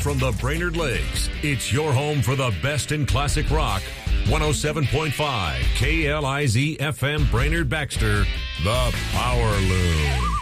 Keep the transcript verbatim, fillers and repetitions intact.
from the Brainerd Lakes, it's your home for the best in classic rock. one oh seven point five K L I Z F M Brainerd Baxter, The Power Loom.